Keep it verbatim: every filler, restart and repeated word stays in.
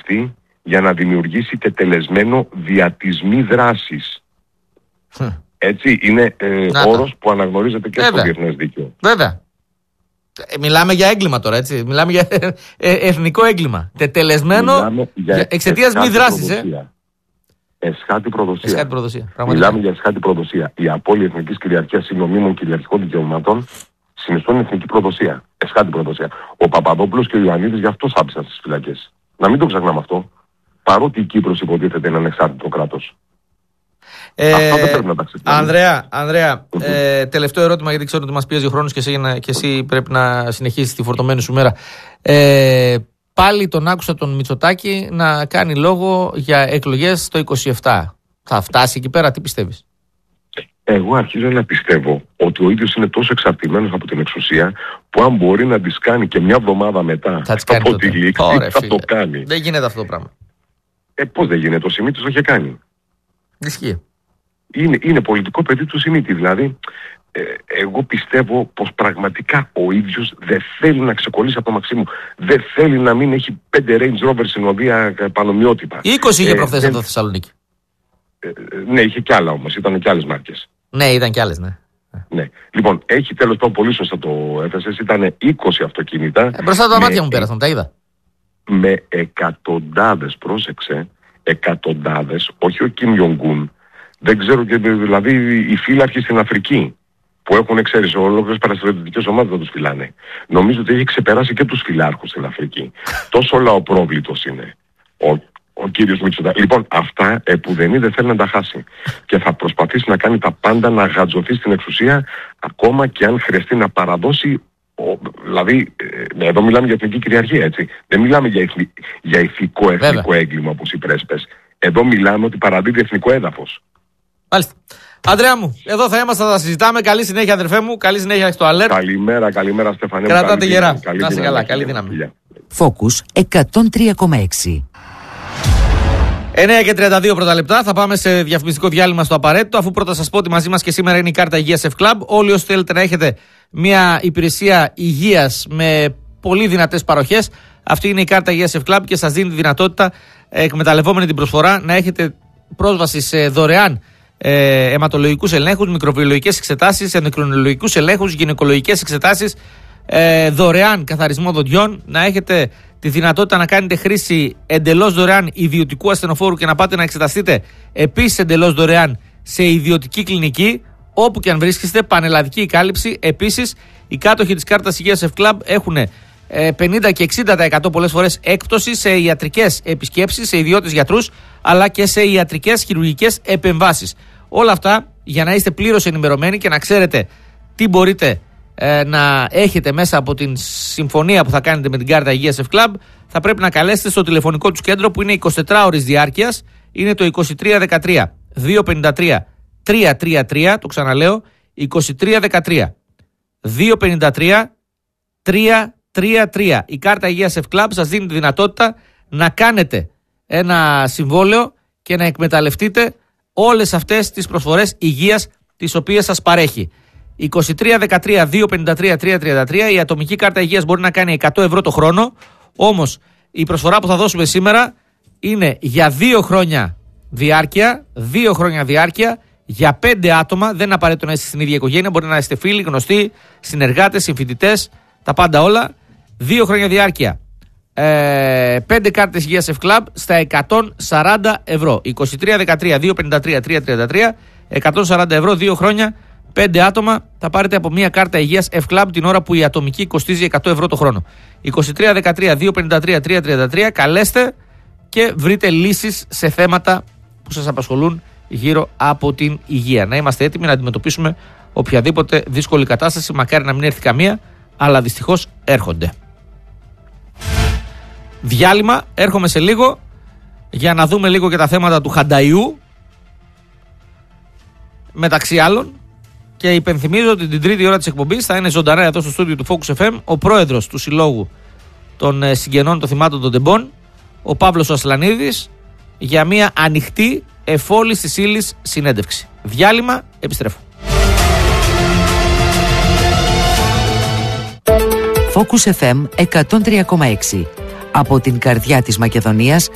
χρηστεί για να δημιουργήσει τετελεσμένο δια της μη δράσης. Hm. Έτσι είναι ε, όρος που αναγνωρίζεται και Βέβαια. στο διεθνές δίκαιο. Βέβαια. Ε, μιλάμε για έγκλημα τώρα, έτσι. Μιλάμε για ε, ε, εθνικό έγκλημα. Τετελεσμένο εξαιτίας μη δράσης. Ε. Εσχάτη προδοσία. Εσχάτη προδοσία. Μιλάμε για εσχάτη προδοσία. Η απώλεια εθνικής κυριαρχίας συνομίμων κυριαρχικών δικαιωμάτων συνιστούν εθνική προδοσία. Εσχάτη προδοσία. Ο Παπαδόπουλος και ο Ιωαννίδης γι' αυτό σάπησαν στις φυλακές. Να μην το ξεχνάμε αυτό. Παρότι η Κύπρος υποτίθεται ένα ανεξάρτητο κράτος. Ε, Αυτό δεν πρέπει να τα ξεχνάμε. Ανδρέα, Ανδρέα mm-hmm. ε, τελευταίο ερώτημα, γιατί ξέρω ότι μας πιέζει ο χρόνος και εσύ, και εσύ πρέπει να συνεχίσεις τη φορτωμένη σου μέρα. Ε, πάλι τον άκουσα τον Μητσοτάκη να κάνει λόγο για εκλογές το είκοσι επτά. Θα φτάσει εκεί πέρα, τι πιστεύεις? Εγώ αρχίζω να πιστεύω ότι ο ίδιος είναι τόσο εξαρτημένος από την εξουσία που αν μπορεί να τις κάνει και μια εβδομάδα μετά θα από τη λήξη θα φίλε. το κάνει. Δεν γίνεται αυτό το πράγμα. Ε, πώς δεν γίνεται, ο Σιμίτης το είχε κάνει. Ισχύει. Είναι, είναι πολιτικό παιδί του Σιμίτη. Δηλαδή, ε, εγώ πιστεύω πως πραγματικά ο ίδιος δεν θέλει να ξεκολλήσει από το Μαξίμου. Δεν θέλει να μην έχει πέντε Range Rover συνοδεία πανομοιότυπα. είκοσι είχε ε, προχθές εδώ στη Θεσσαλονίκη. Ε, ναι, είχε κι άλλα όμως. Ήταν και άλλες μάρκες. Ναι, ήταν κι άλλες, ναι. Ναι. Λοιπόν, έχει τέλος πάντων πολύ σωστά το έθεσες. Ήταν είκοσι αυτοκίνητα. Ε, μπροστά από τα μάτια μου πέρασαν, τα είδα. Με εκατοντάδες, πρόσεξε, εκατοντάδες, όχι ο Κιμ Ιονγκούν. Δεν ξέρω, και δηλαδή οι φύλαρχοι στην Αφρική που έχουν, ξέρεις, ολόκληρες παραστρατιωτικές ομάδες να τους φυλάνε. Νομίζω ότι έχει ξεπεράσει και τους φυλάρχους στην Αφρική. Τόσο λαοπρόβλητος είναι ο, ο κύριος Μητσοτάκης. Λοιπόν, αυτά ε, που δεν είναι θέλει να τα χάσει. Και θα προσπαθήσει να κάνει τα πάντα να γατζωθεί στην εξουσία, ακόμα και αν χρειαστεί να παραδώσει. Ο, δηλαδή, ε, εδώ μιλάμε για εθνική κυριαρχία, έτσι. Δεν μιλάμε για, εθνι, για ηθικό εθνικό Βέβαια. έγκλημα, όπως οι πρέσπες. Εδώ μιλάμε ότι παραδίδει εθνικό έδαφος. Μάλιστα. Αντρέα μου, εδώ θα είμαστε, θα τα συζητάμε. Καλή συνέχεια, αδερφέ μου. Καλή συνέχεια στο αλέρτ. Καλημέρα, καλημέρα, Στεφανέ. Κρατάτε γερά. Να είσαι καλά, καλή δύναμη. Focus εκατόν τρία κόμμα έξι. εννέα και τριάντα δύο πρώτα λεπτά. Θα πάμε σε διαφημιστικό διάλειμμα στο απαραίτητο. Αφού πρώτα σας πω ότι μαζί μας και σήμερα είναι η κάρτα υγείας F-Club. Όλοι όσοι θέλετε να έχετε μια υπηρεσία υγείας με πολύ δυνατές παροχές, αυτή είναι η κάρτα υγείας F-Club και σας δίνει τη δυνατότητα, εκμεταλλευόμενη την προσφορά, να έχετε πρόσβαση σε δωρεάν ε, αιματολογικούς ελέγχους, μικροβιολογικές εξετάσεις, ενδοκρινολογικούς ελέγχους, γυναικολογικές εξετάσεις, ε, δωρεάν καθαρισμό δοντιών, να έχετε τη δυνατότητα να κάνετε χρήση εντελώς δωρεάν ιδιωτικού ασθενοφόρου και να πάτε να εξεταστείτε επίσης εντελώς δωρεάν σε ιδιωτική κλινική, όπου και αν βρίσκεστε, πανελλαδική κάλυψη. Επίσης, οι κάτοχοι της κάρτας υγείας F-Club έχουν πενήντα και εξήντα τοις εκατό πολλές φορές έκπτωση σε ιατρικές επισκέψεις, σε ιδιώτες γιατρούς, αλλά και σε ιατρικές χειρουργικές επεμβάσεις. Όλα αυτά για να είστε πλήρως ενημερωμένοι και να ξέρετε τι μπορείτε ε, να έχετε μέσα από την συμφωνία που θα κάνετε με την κάρτα υγείας F-Club, θα πρέπει να καλέσετε στο τηλεφωνικό τους κέντρο που είναι εικοσιτετράωρης διάρκειας. Είναι το είκοσι τρία δεκατρία διακόσια πενήντα τρία τριακόσια τριάντα τρία, το ξαναλέω, είκοσι τρία δεκατρία διακόσια πενήντα τρία τριακόσια τριάντα τρία. Η κάρτα υγείας F-Club σας δίνει τη δυνατότητα να κάνετε ένα συμβόλαιο και να εκμεταλλευτείτε όλες αυτές τις προσφορές υγείας τις οποίες σας παρέχει. είκοσι τρία δεκατρία διακόσια πενήντα τρία τριακόσια τριάντα τρία. Η ατομική κάρτα υγείας μπορεί να κάνει εκατό ευρώ το χρόνο. Όμως η προσφορά που θα δώσουμε σήμερα είναι για δύο χρόνια διάρκεια. Δύο χρόνια διάρκεια για πέντε άτομα. Δεν είναι απαραίτητο να είστε στην ίδια οικογένεια. Μπορεί να είστε φίλοι, γνωστοί, συνεργάτες, συμφοιτητές, τα πάντα όλα. Δύο χρόνια διάρκεια. Ε, πέντε κάρτες υγείας F-Club στα εκατόν σαράντα ευρώ. είκοσι τρία δεκατρία διακόσια πενήντα τρία τριακόσια τριάντα τρία, εκατόν σαράντα ευρώ, δύο χρόνια, πέντε άτομα. Θα πάρετε από μία κάρτα υγείας F-Club την ώρα που η ατομική κοστίζει εκατό ευρώ το χρόνο. είκοσι τρία δεκατρία διακόσια πενήντα τρία τριακόσια τριάντα τρία. Καλέστε και βρείτε λύσεις σε θέματα που σας απασχολούν γύρω από την υγεία. Να είμαστε έτοιμοι να αντιμετωπίσουμε οποιαδήποτε δύσκολη κατάσταση. Μακάρι να μην έρθει καμία, αλλά δυστυχώς έρχονται. Διάλειμμα, έρχομαι σε λίγο για να δούμε λίγο και τα θέματα του Χανταϊού, μεταξύ άλλων, και υπενθυμίζω ότι την τρίτη ώρα της εκπομπής θα είναι ζωντανά εδώ στο στούντιο του Focus εφ εμ ο πρόεδρος του Συλλόγου των Συγγενών των Θυμάτων των Τεμπών, ο Παύλος Ασλανίδης, για μια ανοιχτή εφόλης της ύλης συνέντευξη. Διάλειμμα, επιστρέφω. Focus εφ εμ εκατόν τρία κόμμα έξι. Από την καρδιά της Μακεδονίας